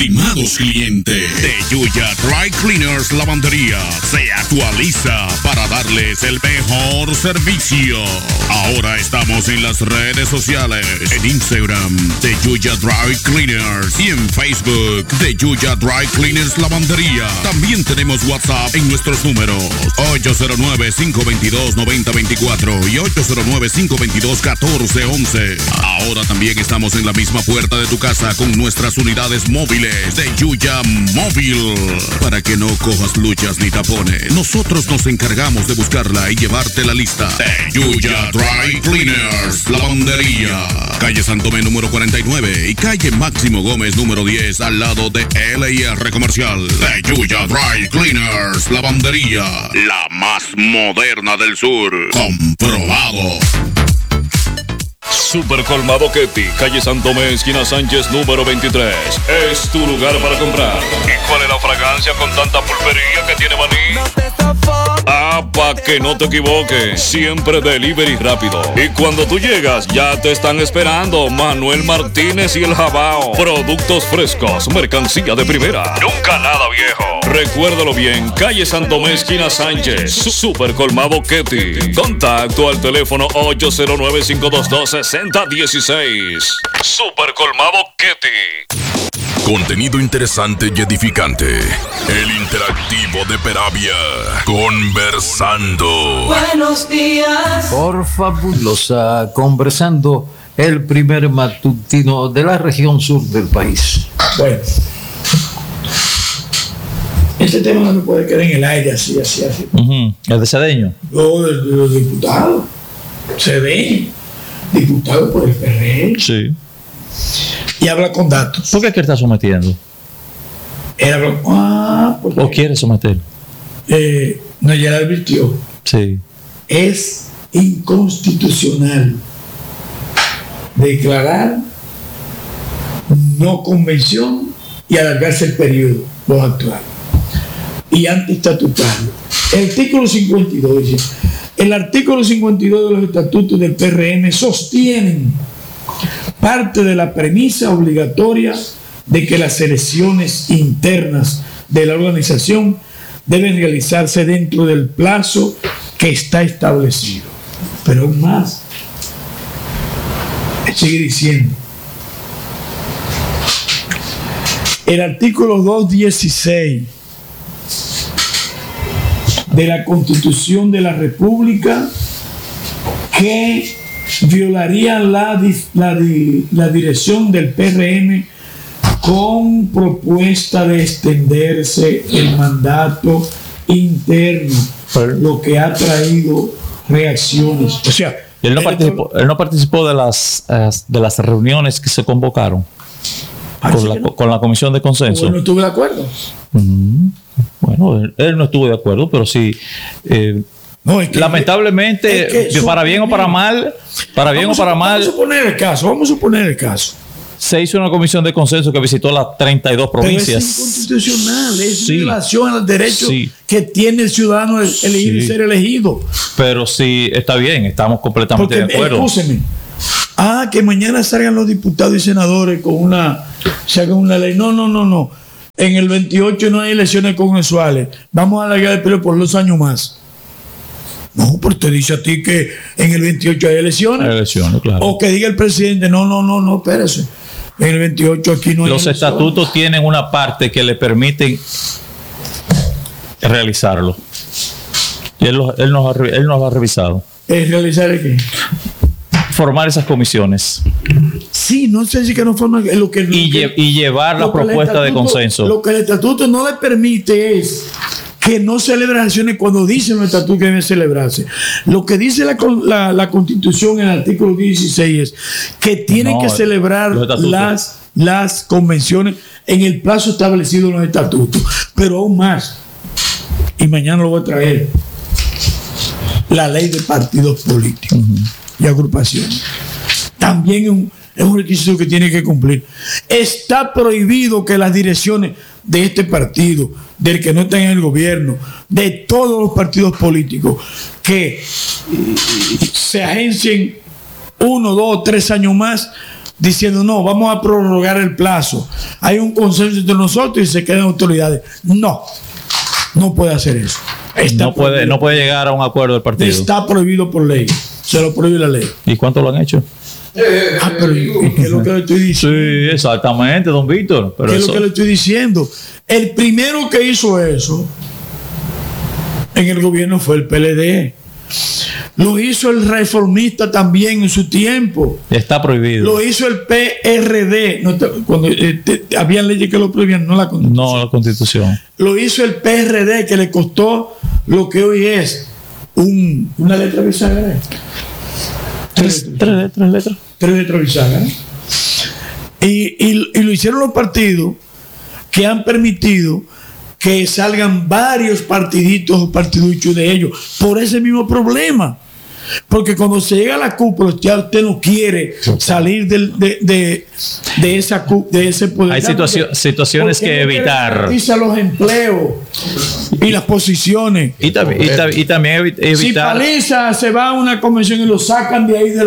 Estimados clientes de Yuya Dry Cleaners Lavandería, se actualiza para darles el mejor servicio. Ahora estamos en las redes sociales, en Instagram de Yuya Dry Cleaners y en Facebook de Yuya Dry Cleaners Lavandería. También tenemos WhatsApp en nuestros números 809-522-9024 y 809-522-1411. Ahora también estamos en la misma puerta de tu casa con nuestras unidades móviles de Yuya Móvil, para que no cojas luchas ni tapones. Nosotros nos encargamos de buscarla y llevarte la lista de Yuya Dry Cleaners Lavandería, calle Santomé número 49 y calle Máximo Gómez número 10, al lado de LIR Comercial. De Yuya Dry Cleaners Lavandería, la más moderna del sur. Comprobado. Super Colmado Ketty, calle Santomé, esquina Sánchez, número 23. Es tu lugar para comprar. ¿Y cuál es la fragancia con tanta pulpería que tiene Maní? Pa' que no te equivoques, siempre delivery rápido. Y cuando tú llegas, ya te están esperando Manuel Martínez y el Jabao. Productos frescos, mercancía de primera. Nunca nada viejo. Recuérdalo bien, calle Santomé, esquina Sánchez. Super Colmado Ketty. Contacto al teléfono 809-522-6016. Super Colmado Ketty. Contenido interesante y edificante. El interactivo de Peravia. Conversando. Buenos días. Por fabulosa. Conversando, el primer matutino de la región sur del país. Bueno, este tema no se puede quedar en el aire así. El de Cedeño. Lo de los diputados. Se ve diputado por el PRM. Sí. Y habla con datos. ¿Por qué es que está sometiendo? ¿O quiere someter? No, ya la advirtió. Sí. Es inconstitucional declarar no convención y alargarse el periodo, los actuales. Y antiestatutario. El artículo 52 dice: el artículo 52 de los estatutos del PRM sostienen parte de la premisa obligatoria de que las elecciones internas de la organización deben realizarse dentro del plazo que está establecido. Pero aún más, sigue diciendo, el artículo 216 de la Constitución de la República, que violaría la dirección del PRM con propuesta de extenderse el mandato interno, lo que ha traído reacciones. O sea, él no participó de las reuniones que se convocaron con la comisión de consenso. Bueno, no estuve de acuerdo. Bueno, él no estuvo de acuerdo, pero sí. No, lamentablemente, para bien o para mal, Vamos a suponer el caso. Se hizo una comisión de consenso que visitó las 32 provincias. Pero es inconstitucional, es violación al derecho que tiene el ciudadano de elegir y ser elegido. Pero sí, está bien, estamos completamente de acuerdo. Escúcheme. Que mañana salgan los diputados y senadores se hagan una ley. No. En el 28 no hay elecciones congresuales. Vamos a alargar el periodo por 2 años más. No, porque te dice a ti que en el 28 hay elecciones. Hay elecciones, claro. O que diga el presidente, no, espérese. En el 28 aquí no hay Los elecciones. Estatutos tienen una parte que le permiten realizarlo. Y él nos lo ha revisado. ¿Realizar el qué? Formar esas comisiones. Sí, no sé si que no forman y llevar la propuesta de consenso. Lo que el estatuto no le permite es que no celebren elecciones cuando dicen los estatutos que deben celebrarse. Lo que dice la Constitución en el artículo 16 es que tienen que celebrar las convenciones en el plazo establecido en los estatutos. Pero aún más, y mañana lo voy a traer, la ley de partidos políticos y agrupaciones. También es un requisito que tiene que cumplir. Está prohibido que las direcciones de este partido, del que no está en el gobierno, de todos los partidos políticos, que se agencien 1, 2, 3 años más, diciendo no, vamos a prorrogar el plazo. Hay un consenso entre nosotros y se quedan autoridades. No puede hacer eso. No puede llegar a un acuerdo del partido. Está prohibido por ley. Se lo prohíbe la ley. ¿Y cuánto lo han hecho? Pero ¿qué es lo que le estoy diciendo? Sí, exactamente, don Víctor. ¿Qué es lo que le estoy diciendo? El primero que hizo eso en el gobierno fue el PLD. Lo hizo el Reformista también en su tiempo. Está prohibido. Lo hizo el PRD. Cuando había leyes que lo prohibían, no la Constitución. No, la Constitución. Lo hizo el PRD, que le costó lo que hoy es una letra bisagra. Tres letras. Tres letras bisagra. Y lo hicieron los partidos que han permitido que salgan varios partiditos o partiduchos de ellos por ese mismo problema. Porque cuando se llega a la cúpula, ya usted no quiere salir de ese poder. Hay situaciones que evitar. Garantiza los empleos y las posiciones. Y también evitar. Si Paliza se va a una convención y lo sacan de ahí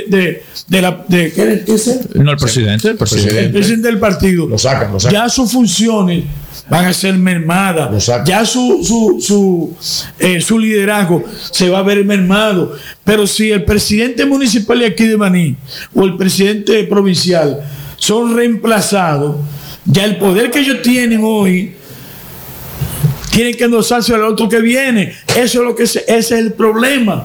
¿qué es eso? No, el presidente. El presidente del partido. Lo sacan. Ya sus funciones van a ser mermadas. Ya su liderazgo se va a ver mermado. Pero si el presidente municipal de aquí de Baní o el presidente provincial son reemplazados, ya el poder que ellos tienen hoy tienen que endosarse al otro que viene. Eso es lo que ese es el problema.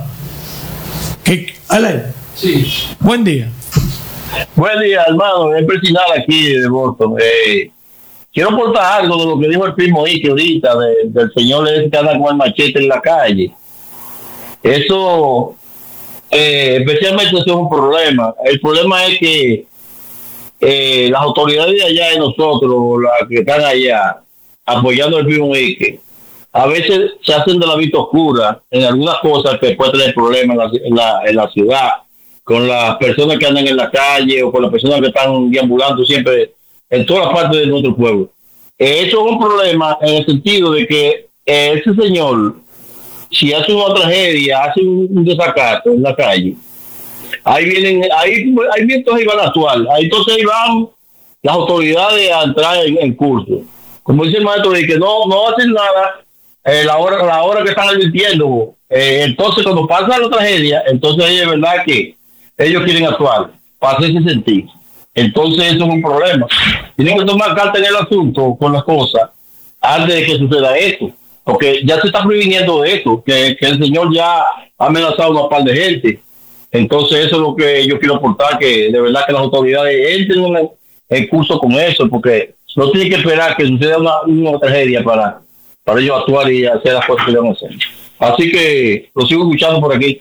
Sí. Buen día. Buen día, hermano. Es personal aquí de Boston. Quiero aportar algo de lo que dijo el primo Ike ahorita, del señor que anda con el machete en la calle. Eso, especialmente eso es un problema. El problema es que las autoridades de allá de nosotros, las que están allá, apoyando al primo Ike, a veces se hacen de la vista oscura en algunas cosas que pueden tener problemas en la ciudad, con las personas que andan en la calle o con las personas que están deambulando siempre en todas las partes de nuestro pueblo. Eso es un problema en el sentido de que ese señor, si hace una tragedia, hace un desacato en la calle, ahí vientos ahí van a actuar. Entonces ahí van las autoridades a entrar en curso. Como dice el maestro, de que no hacen nada la hora que están advirtiendo. Entonces cuando pasa la tragedia, entonces ahí es verdad que ellos quieren actuar para hacerse sentir. Entonces eso es un problema. Tienen que tomar carta en el asunto con las cosas antes de que suceda esto. Porque ya se está previniendo de esto, que el señor ya ha amenazado a una par de gente. Entonces eso es lo que yo quiero aportar, que de verdad que las autoridades entren en curso con eso, porque no tienen que esperar que suceda una tragedia para ellos actuar y hacer las cosas que van a hacer. Así que lo sigo escuchando por aquí.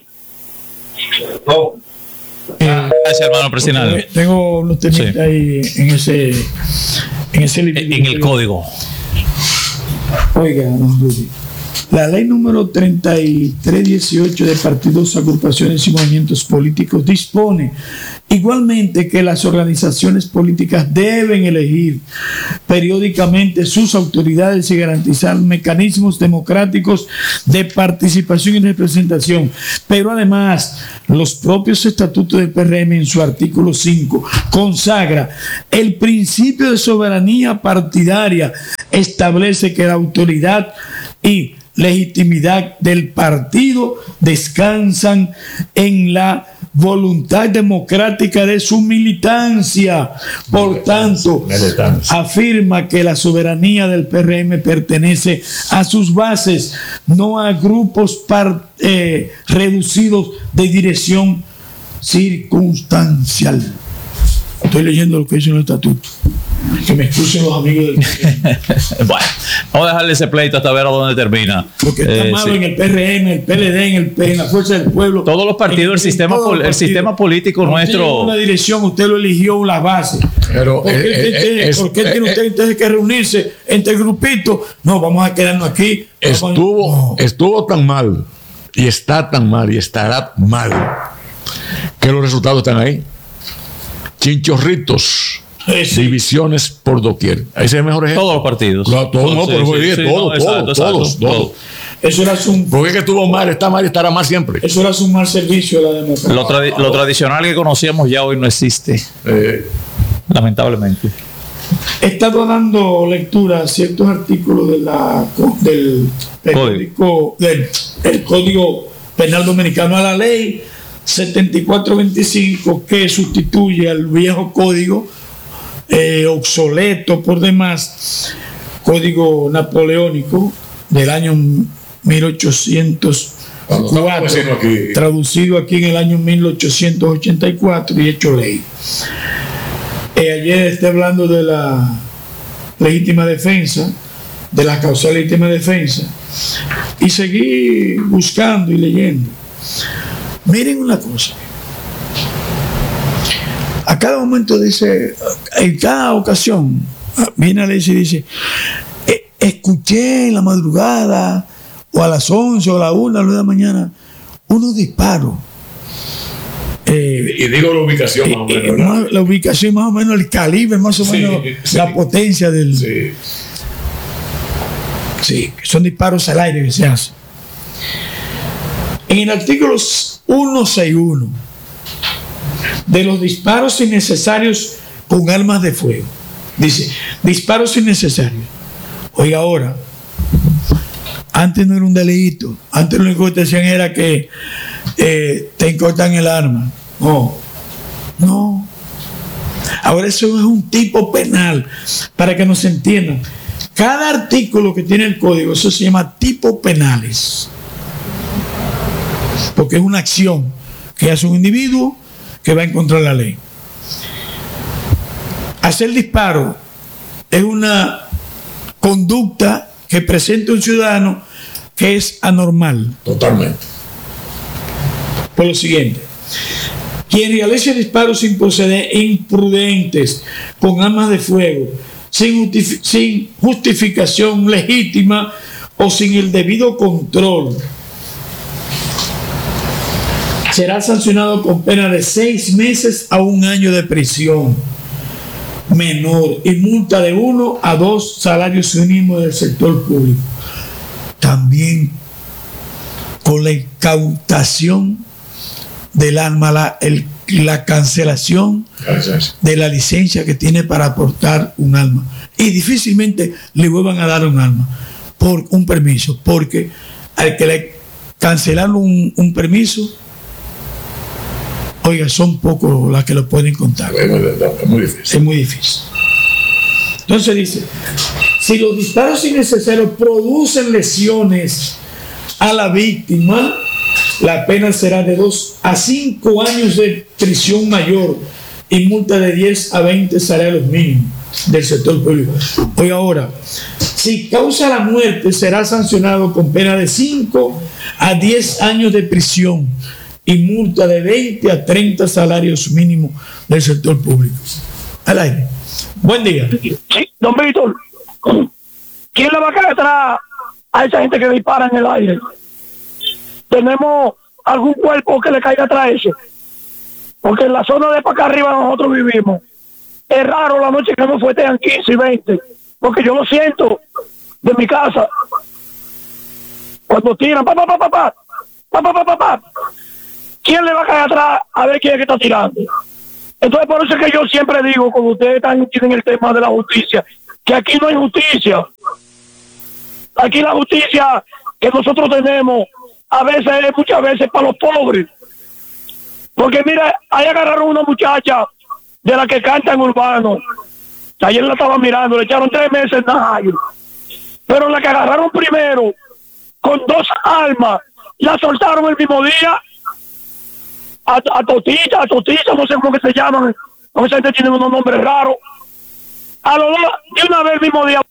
Gracias, hermano presidente. Tengo los temitas ahí en ese en el código. Oiga, don Rudy, la ley número 3318 de partidos, agrupaciones y movimientos políticos dispone igualmente que las organizaciones políticas deben elegir periódicamente sus autoridades y garantizar mecanismos democráticos de participación y representación. Pero además, los propios estatutos del PRM en su artículo 5 consagra el principio de soberanía partidaria, establece que la autoridad y legitimidad del partido descansan en la voluntad democrática de su militancia. Por tanto, afirma que la soberanía del PRM pertenece a sus bases, no a grupos reducidos de dirección circunstancial. Estoy leyendo lo que dice el estatuto. Que me excusen los amigos del Bueno, vamos a dejarle ese pleito hasta ver a dónde termina. Porque está malo en el PRM, el PLD, en la Fuerza del Pueblo. Todos los partidos, el sistema político nuestro. Una dirección, usted lo eligió la base. Pero ¿Por qué tiene usted entonces que reunirse entre grupitos? No, vamos a quedarnos aquí. Estuvo tan mal, y está tan mal, y estará mal, que los resultados están ahí. Chinchorritos. Sí. Divisiones por doquier. Ese es el mejor ejemplo. Todos los partidos. Todos. Eso era porque es que estuvo mal, está mal y estará mal siempre. Eso era un mal servicio a la democracia. Lo tradicional que conocíamos ya hoy no existe. Lamentablemente. He estado dando lectura a ciertos artículos del periódico, del Código Penal Dominicano, a la ley 7425, que sustituye al viejo código obsoleto por demás, código napoleónico del año 1804, traducido aquí en el año 1884 y hecho ley. Ayer estoy hablando de la legítima defensa, de la causal legítima defensa, y seguí buscando y leyendo. Miren una cosa. A cada momento dice, en cada ocasión, viene a leer y dice, escuché en la madrugada, o a las 11 o a las 1 de la mañana, unos disparos. Y digo la ubicación más o menos. La ubicación más o menos, el calibre más o menos, la potencia del... Sí, son disparos al aire que se hacen. En el artículo 161, de los disparos innecesarios con armas de fuego, dice, disparos innecesarios. Oiga, ahora, antes no era un delito, antes lo único que te decían era que te incortan el arma. No. Ahora eso es un tipo penal, para que nos entiendan. Cada artículo que tiene el código, eso se llama tipo penales, porque es una acción que hace un individuo que va en contra de la ley. Hacer disparo es una conducta que presenta un ciudadano que es anormal. Totalmente. Por lo siguiente, quien realice disparos imprudentes con armas de fuego, sin justificación legítima o sin el debido control, será sancionado con pena de 6 meses a 1 año de prisión menor y multa de 1 a 2 salarios mínimos del sector público. También con la incautación del arma, la cancelación de la licencia que tiene para aportar un arma, y difícilmente le vuelvan a dar un arma por un permiso, porque al que le cancelaron un permiso, oiga, son pocos las que lo pueden contar. Es muy difícil. Es muy difícil. Entonces dice, si los disparos innecesarios producen lesiones a la víctima, la pena será de 2 a 5 años de prisión mayor y multa de 10 a 20 salarios mínimos del sector público. Hoy ahora, si causa la muerte, será sancionado con pena de 5 a 10 años de prisión y multa de 20 a 30 salarios mínimos del sector público. Al aire. Buen día. Sí, don Víctor, ¿quién le va a caer atrás a esa gente que dispara en el aire? ¿Tenemos algún cuerpo que le caiga atrás a eso? Porque en la zona de para acá arriba nosotros vivimos. Es raro la noche que nos fuetean 15 y 20, porque yo lo siento de mi casa. Cuando tiran, pa. ¿Quién le va a caer atrás a ver quién es que está tirando? Entonces por eso es que yo siempre digo, cuando ustedes están en el tema de la justicia, que aquí no hay justicia. Aquí la justicia que nosotros tenemos muchas veces para los pobres. Porque mira, ahí agarraron una muchacha de la que canta en Urbano. Ayer la estaba mirando, le echaron 3 meses en Najayo. Pero la que agarraron primero, con 2 armas, la soltaron el mismo día. A Totita, no sé cómo que se llaman. No sé si tienen unos nombres raros. A los 2, de una vez el mismo día.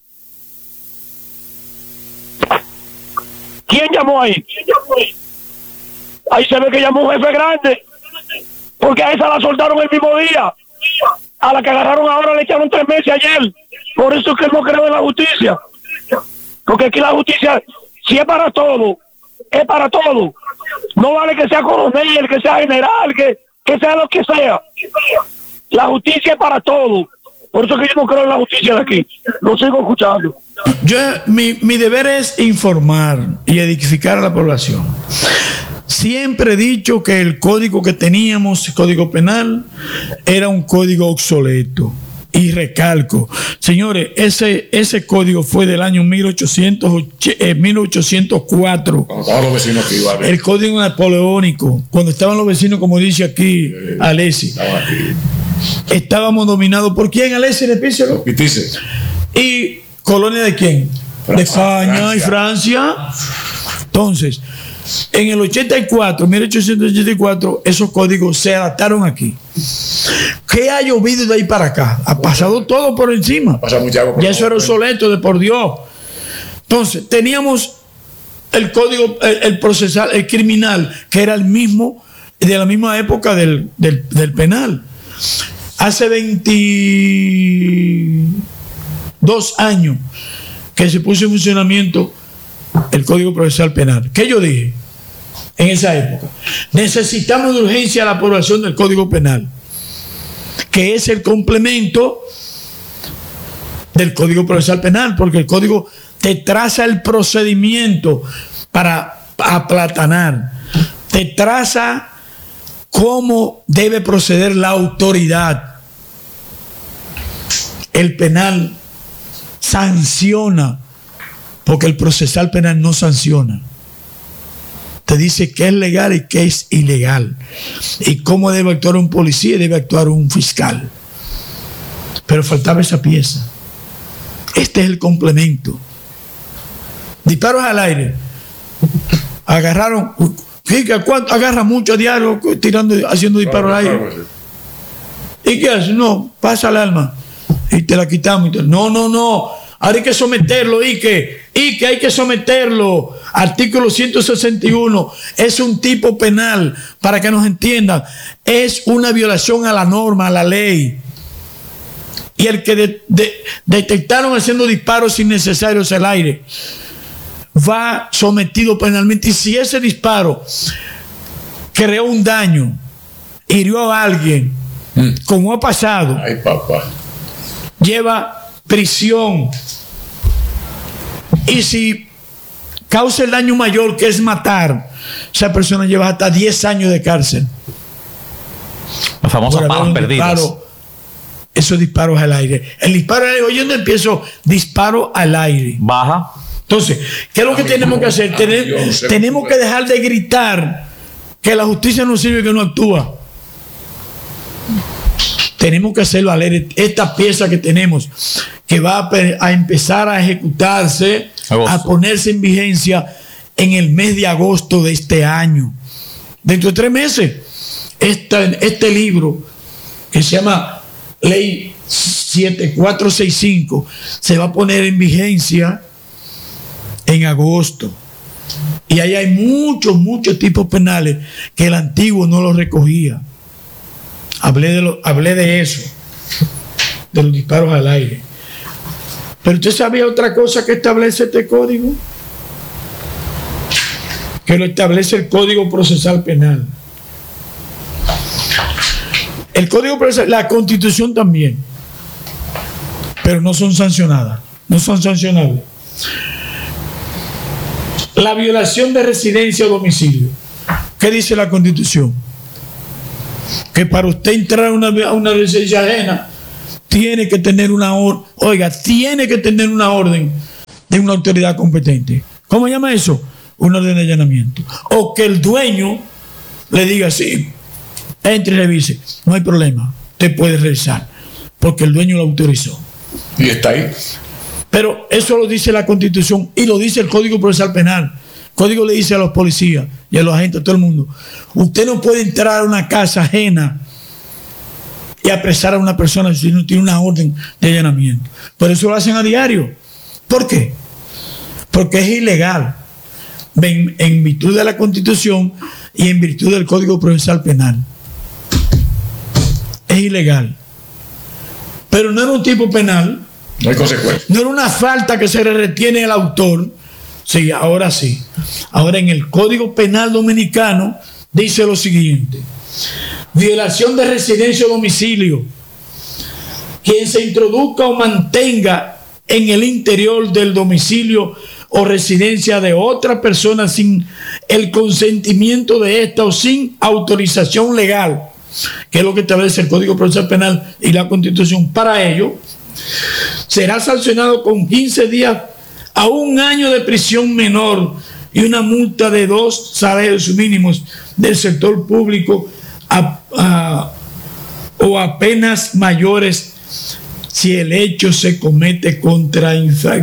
¿Quién llamó ahí? Ahí se ve que llamó un jefe grande, porque a esa la soltaron el mismo día. A la que agarraron ahora le echaron 3 meses ayer. Por eso es que no creo en la justicia. Porque aquí la justicia, si es para todo, es para todo. No vale que sea coronel, que sea general, que sea lo que sea. La justicia es para todo. Por eso es que yo no creo en la justicia de aquí. Lo sigo escuchando. Mi deber es informar y edificar a la población. Siempre he dicho que el código que teníamos, el código penal, era un código obsoleto. Y recalco, señores, ese código fue del año 1804. Cuando estaban los vecinos aquí, ¿vale? El código napoleónico, cuando estaban los vecinos, como dice aquí Alessi. Estábamos dominados por quién, Alessi, repíselo. ¿Y colonia de quién? De España y Francia. Entonces, en el 1884, esos códigos se adaptaron aquí. ¿Qué ha llovido de ahí para acá? Ha pasado todo por encima. Ya eso era obsoleto, de por Dios. Entonces, teníamos el código, el procesal, el criminal, que era el mismo, de la misma época del penal. Hace 22 años que se puso en funcionamiento el Código Procesal Penal. ¿Qué yo dije en esa época? Necesitamos de urgencia la aprobación del Código Penal, que es el complemento del Código Procesal Penal, porque el Código te traza el procedimiento para aplatanar, te traza cómo debe proceder la autoridad. El penal sanciona, porque el procesal penal no sanciona. Te dice qué es legal y qué es ilegal, y cómo debe actuar un policía y debe actuar un fiscal. Pero faltaba esa pieza. Este es el complemento. Disparos al aire. Agarraron. ¿Cuánto agarra mucho a diario haciendo disparos al aire? ¿Y qué hace? No, pasa el arma y te la quitamos. No. Ahora hay que someterlo, y que hay que someterlo. Artículo 161 es un tipo penal, para que nos entiendan. Es una violación a la norma, a la ley. Y el que detectaron haciendo disparos innecesarios al aire va sometido penalmente. Y si ese disparo creó un daño, hirió a alguien, como ha pasado, lleva prisión. Y si causa el daño mayor, que es matar, esa persona lleva hasta 10 años de cárcel. Las famosas balas perdidas. Esos disparos al aire. El disparo al aire, oye, ¿dónde empiezo? Disparo al aire. Baja. Entonces, ¿qué es lo que tenemos que hacer? Tenemos que dejar de gritar que la justicia no sirve, que no actúa. Tenemos que hacerlo a leer esta pieza que tenemos, que va a empezar a ejecutarse, a ponerse en vigencia en el mes de agosto de este año. Dentro de 3 meses, este libro, que se llama Ley 7465, se va a poner en vigencia en agosto. Y ahí hay muchos tipos penales que el antiguo no los recogía. Hablé de eso, de los disparos al aire. Pero usted sabía otra cosa que establece este código, que lo establece el Código Procesal Penal. El Código Procesal, la Constitución también, pero no son sancionadas, no son sancionables. La violación de residencia o domicilio. ¿Qué dice la Constitución? Que para usted entrar a una residencia ajena tiene que tener tiene que tener una orden de una autoridad competente. ¿Cómo se llama eso? Una orden de allanamiento. O que el dueño le diga, sí, entre y revise, no hay problema, usted puede revisar, porque el dueño lo autorizó. Y está ahí. Pero eso lo dice la Constitución y lo dice el Código Procesal Penal. El Código le dice a los policías y a los agentes, a todo el mundo, usted no puede entrar a una casa ajena y apresar a una persona si no tiene una orden de allanamiento. Por eso lo hacen a diario. ¿Por qué? Porque es ilegal, en virtud de la Constitución y en virtud del Código Procesal Penal. Es ilegal. Pero no era un tipo penal. No hay consecuencias. No era una falta que se le retiene al autor. Sí, ahora sí. Ahora en el Código Penal Dominicano dice lo siguiente: violación de residencia o domicilio. Quien se introduzca o mantenga en el interior del domicilio o residencia de otra persona sin el consentimiento de esta o sin autorización legal, que es lo que establece el Código Procesal Penal y la Constitución. Para ello, será sancionado con 15 días a 1 año de prisión menor y una multa de 2 salarios mínimos del sector público o a penas mayores si el hecho se comete contra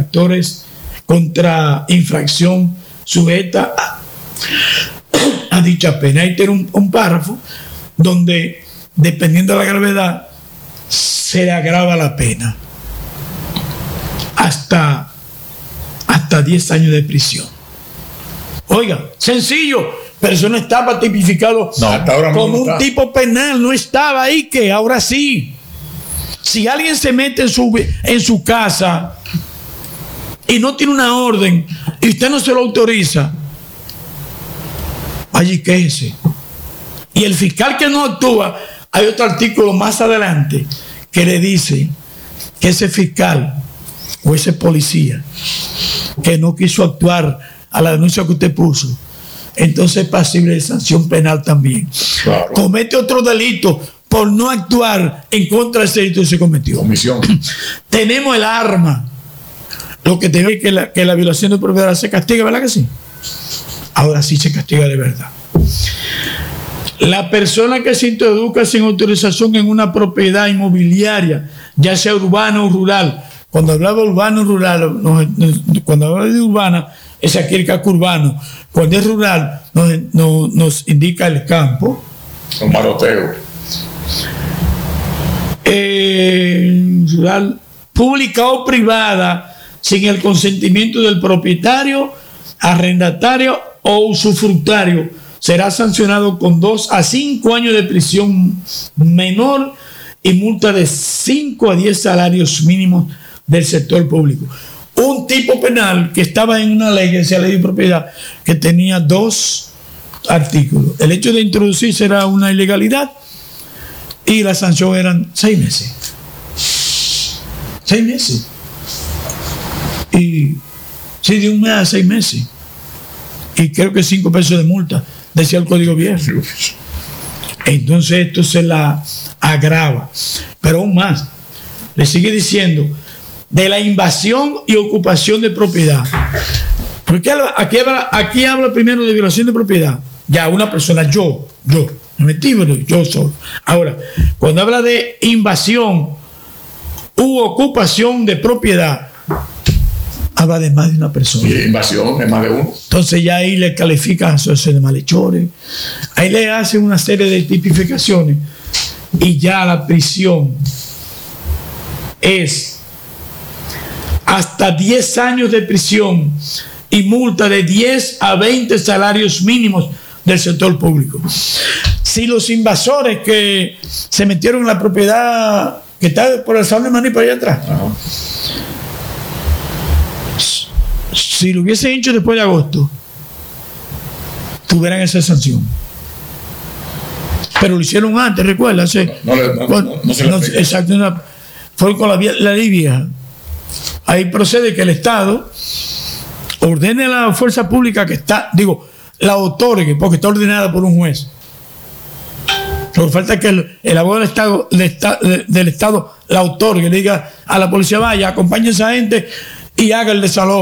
infracción sujeta a dicha pena. Ahí tiene un párrafo donde, dependiendo de la gravedad, se le agrava la pena hasta 10 años de prisión. Oiga, sencillo, pero eso no estaba tipificado como un tipo penal, no estaba ahí, que ahora sí. Si alguien se mete en su casa y no tiene una orden y usted no se lo autoriza, allí quéjese. Y el fiscal que no actúa, hay otro artículo más adelante que le dice que ese fiscal o ese policía que no quiso actuar a la denuncia que usted puso, entonces es pasible de sanción penal también. Claro. Comete otro delito por no actuar en contra de ese delito que se cometió. Omisión. Tenemos el arma. Lo que tiene que la violación de propiedad se castiga, ¿verdad que sí? Ahora sí se castiga de verdad. La persona que se introduzca sin autorización en una propiedad inmobiliaria, ya sea urbana o rural. Cuando hablaba urbano o rural, cuando hablaba de urbana, es aquí el casco urbano. Cuando es rural, nos indica el campo. Un maroteo. Rural, pública o privada, sin el consentimiento del propietario, arrendatario o usufructario, será sancionado con 2 a 5 años de prisión menor y multa de 5 a 10 salarios mínimos del sector público. Un tipo penal que estaba en una ley, que decía ley de propiedad, que tenía 2 artículos. El hecho de introducirse era una ilegalidad y la sanción eran 6 meses. 6 meses. Y sí, de 1 mes a 6 meses. Y creo que 5 pesos de multa, decía el Código Viejo. Entonces esto se la agrava. Pero aún más, le sigue diciendo de la invasión y ocupación de propiedad. Porque aquí habla primero de violación de propiedad. Ya una persona, yo solo. Ahora, cuando habla de invasión u ocupación de propiedad, habla de más de una persona. Y invasión es más de uno. Entonces ya ahí le califican asociación de malhechores, ahí le hacen una serie de tipificaciones y ya la prisión es hasta 10 años de prisión y multa de 10 a 20 salarios mínimos del sector público. Si los invasores que se metieron en la propiedad que está por el Salón de Maní para allá atrás, si lo hubiesen hecho después de agosto, tuvieran esa sanción. Pero lo hicieron antes, recuerda. Exacto, fue con la ley vieja. Ahí procede que el Estado ordene a la fuerza pública que la otorgue, porque está ordenada por un juez. Lo que falta es que el abogado del Estado la otorgue, le diga a la policía, vaya, acompañe a esa gente y haga el desalojo.